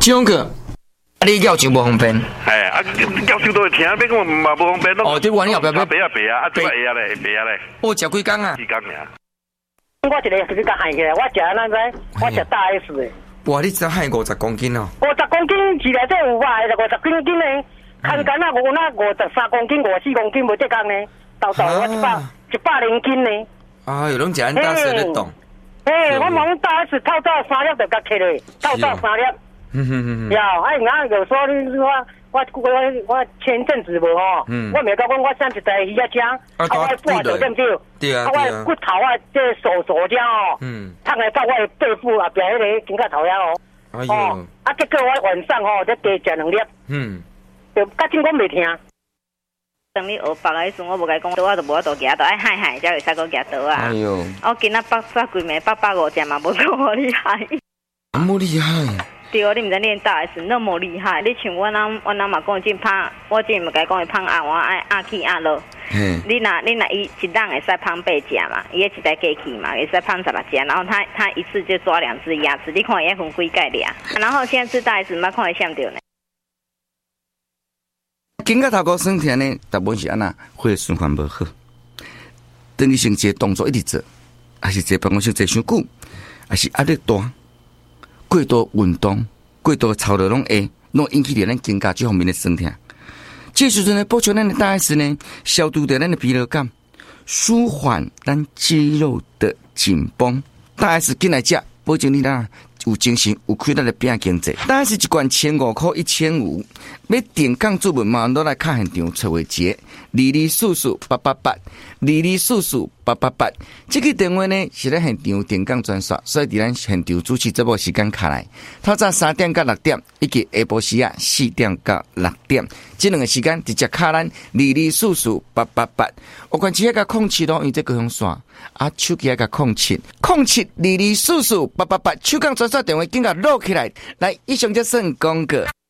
种个，你咬就无方便。 咬就都会听，别讲嘛无方便咯。 哦，对，我你后壁要白啊，这个会啊嘞，白啊嘞。 我食几工啊？ 几工呀？ 我一个是甲害起来，我食安怎知？我食大 S 的。 哇，你只害50公斤哦 ？50公斤起来这有吧？就50公斤呢，看干那53公斤、54公斤无这工呢，豆我100斤呢。 啊，有拢食安大声咧动。 我忙大 S 透早3粒就甲起咧，透早3粒。有，有说你我前阵子无吼，我咪讲我上一台鱼仔枪，我半条对不对？ 对啊， 我骨头这手这哦，烫来到我的背部啊，边迄个颈头呀哦。 哎呦！ 结果我晚上再加食2粒。就甲真讲袂听。 当你学别个时阵，我无甲伊讲，我就无法度行，就爱害害才会使讲行倒啊。 哎呦！ 我今仔8几暝850嘛，无讲我厉害。 那么厉害？ 对，你毋知练大 S 那么厉害。你像我人嘛讲进胖，我之前咪甲伊讲伊胖按，我爱按起按落。你若伊一人会使胖8只嘛，伊个一台机器嘛，会使胖16只，然后他一次就抓2只鸭子，你看伊分几盖俩。然后现在吃大 S，毋捌看伊想着呢。 颈甲头壳酸疼呢，大部分是安那血循环无好，等于像一个动作一直做，还是坐办公室坐伤久，还是压力大。过度运动、过度操劳拢引起着咱颈胛这方面的酸痛。这时阵呢，补充咱的大 S 呢，消除掉咱的疲劳感，舒缓咱肌肉的紧绷。大 S 进来食，保证你啦有精神、有开力的拼经济。大 S 一罐1500块1500，要定岗注文嘛，都来看现场找位节，22448888，22448888。这个电话呢是咱现场定岗专线，所以伫咱现场主持节目时间卡来，透早3点到6点，以及下晡时4点到6点，这2个时间直接卡咱22448888。我关机个控制咯，因这个用线手机个控制，0722448888，手机专线电话紧甲录起来，来以上就算广告。